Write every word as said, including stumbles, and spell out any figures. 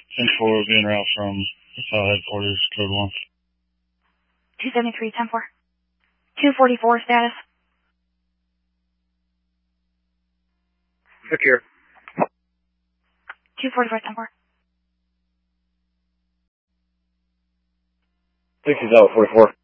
ten four will be en route from South headquarters, code one. two seventy-three, ten four. two forty-four status. Secure. two forty-four, ten four. sixty-seven, forty-four.